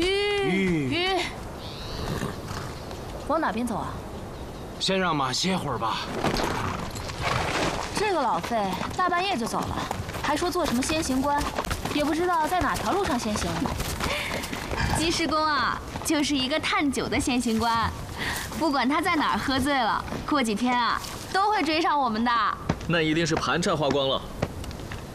鱼，往哪边走啊？ 先让马歇会儿吧。 这个老费大半夜就走了，还说做什么先行官，也不知道在哪条路上先行。 鸡师公啊，就是一个探酒的先行官，不管他在哪儿喝醉了，过几天啊都会追上我们的。 那一定是盘缠花光了。